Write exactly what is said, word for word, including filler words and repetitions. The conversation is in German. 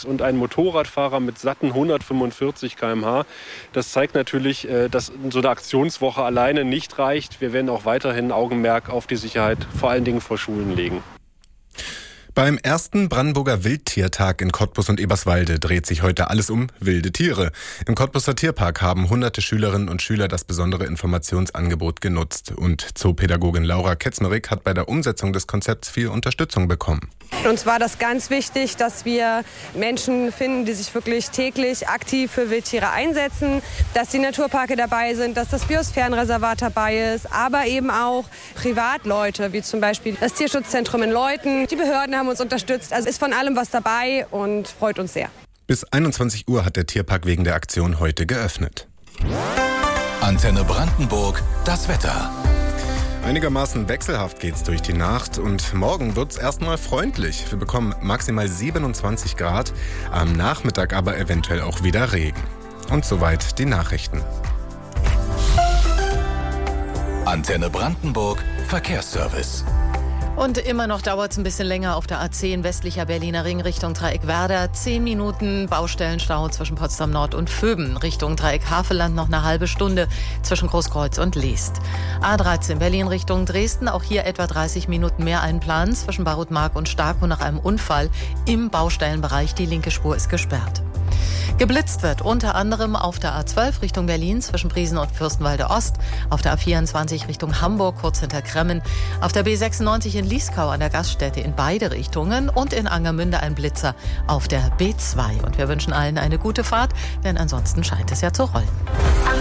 unterwegs und ein Motorradfahrer mit satten hundertfünfundvierzig Kilometer pro Stunde. Das zeigt natürlich, dass so eine Aktionswoche alleine nicht reicht. Wir werden auch weiterhin Augenmerk auf die Sicherheit, vor allen Dingen vor Schulen, legen. Beim ersten Brandenburger Wildtiertag in Cottbus und Eberswalde dreht sich heute alles um wilde Tiere. Im Cottbuser Tierpark haben hunderte Schülerinnen und Schüler das besondere Informationsangebot genutzt. Und Zoopädagogin Laura Ketzmerig hat bei der Umsetzung des Konzepts viel Unterstützung bekommen. Uns war das ganz wichtig, dass wir Menschen finden, die sich wirklich täglich aktiv für Wildtiere einsetzen, dass die Naturparke dabei sind, dass das Biosphärenreservat dabei ist, aber eben auch Privatleute, wie zum Beispiel das Tierschutzzentrum in Leuthen. Die Behörden haben uns unterstützt, also ist von allem was dabei und freut uns sehr. Bis einundzwanzig Uhr hat der Tierpark wegen der Aktion heute geöffnet. Antenne Brandenburg, das Wetter. Einigermaßen wechselhaft geht's durch die Nacht und morgen wird's erstmal freundlich. Wir bekommen maximal siebenundzwanzig Grad, am Nachmittag aber eventuell auch wieder Regen. Und soweit die Nachrichten. Antenne Brandenburg, Verkehrsservice. Und immer noch dauert es ein bisschen länger auf der A zehn westlicher Berliner Ring Richtung Dreieck-Werder. Zehn Minuten Baustellenstau zwischen Potsdam Nord und Vöben. Richtung Dreieck-Havelland noch eine halbe Stunde zwischen Großkreuz und Leest. A dreizehn Berlin Richtung Dresden. Auch hier etwa dreißig Minuten mehr einplanen zwischen Barutmark und Starkow nach einem Unfall. Im Baustellenbereich, die linke Spur ist gesperrt. Geblitzt wird unter anderem auf der A zwölf Richtung Berlin zwischen Priesen und Fürstenwalde Ost, auf der A vierundzwanzig Richtung Hamburg kurz hinter Kremmen, auf der B sechsundneunzig in Lieskau an der Gaststätte in beide Richtungen und in Angermünde ein Blitzer auf der B zwei. Und wir wünschen allen eine gute Fahrt, denn ansonsten scheint es ja zu rollen.